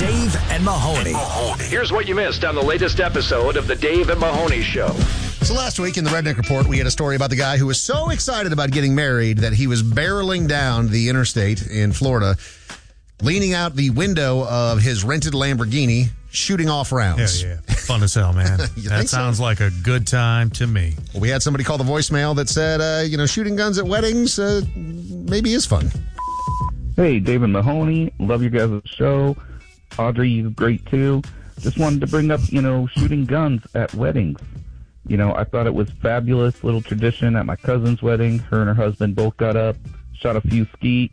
Dave and Mahoney. Here's what you missed on the latest episode of the Dave and Mahoney Show. So last week in the Redneck Report, we had a story about the guy who was so excited about getting married that he was barreling down the interstate in Florida, leaning out the window of his rented Lamborghini, shooting off rounds. Yeah. Fun as hell, man. That sounds like a good time to me. Well, we had somebody call the voicemail that said, shooting guns at weddings maybe is fun. Hey, David Mahoney. Love you guys' show. Audrey, you're great too. Just wanted to bring up, shooting guns at weddings. I thought it was fabulous little tradition at my cousin's wedding. Her and her husband both got up, shot a few skeet,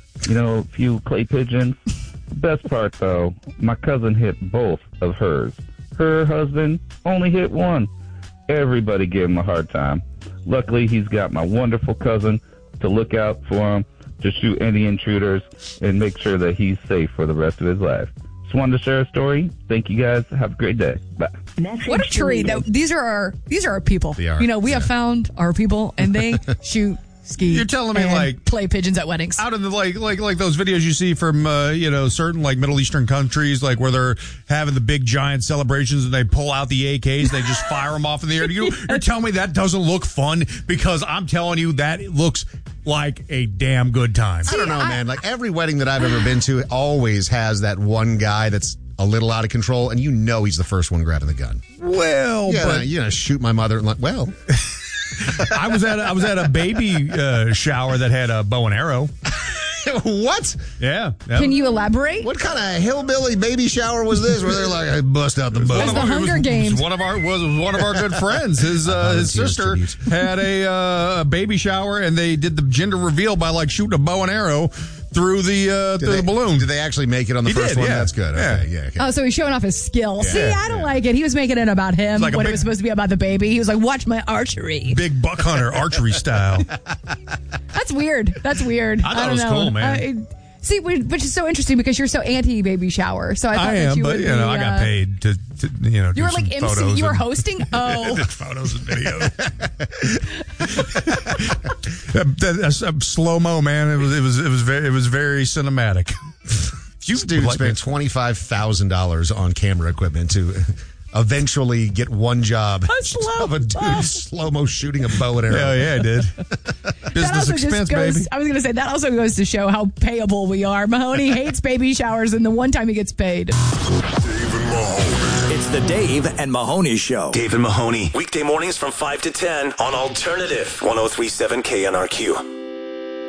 a few clay pigeons. The best part, though, my cousin hit both of hers. Her husband only hit one. Everybody gave him a hard time. Luckily, he's got my wonderful cousin to look out for him, to shoot any intruders, and make sure that he's safe for the rest of his life. Just wanted to share a story. Thank you guys. Have a great day. Bye. What a treat. These are our people. They are. We have found our people, and they shoot ski. You're telling me, and play pigeons at weddings. Out of the like those videos you see from certain Middle Eastern countries, where they're having the big giant celebrations and they pull out the AKs, they just fire them off in the air. You're telling me that doesn't look fun? Because I'm telling you that it looks like a damn good time. I don't know, man. Every wedding that I've ever been to always has that one guy that's a little out of control, and he's the first one grabbing the gun. Well, but shoot my mother. Well, I was at a baby shower that had a bow and arrow. What? Yeah. Can you elaborate? What kind of hillbilly baby shower was this? Where they're like, I bust out the bow. It was the Hunger Games. One of our good friends. His sister had a baby shower, and they did the gender reveal by shooting a bow and arrow through the balloon. Did they actually make it on the first one? Yeah. That's good. Okay, yeah. Okay. Oh, so he's showing off his skill. See, I don't like it. He was making it about him when it was supposed to be about the baby. He was like, watch my archery. Big buck hunter archery style. That's weird. I thought it was cool, man. See, which is so interesting because you're so anti-baby shower. So I thought that you would be, I got paid to you do were like some MC. photos You were hosting. Oh, photos and videos. Slow mo, man. It was very cinematic. Dude spent $25,000 on camera equipment to eventually get one job of a dude slow-mo shooting a bow and arrow. Hell yeah, I did. Business expense, baby. I was going to say, that also goes to show how payable we are. Mahoney hates baby showers, and the one time he gets paid. Dave and Mahoney. It's the Dave and Mahoney Show. Dave and Mahoney, weekday mornings from 5 to 10 on Alternative 103.7 KNRQ.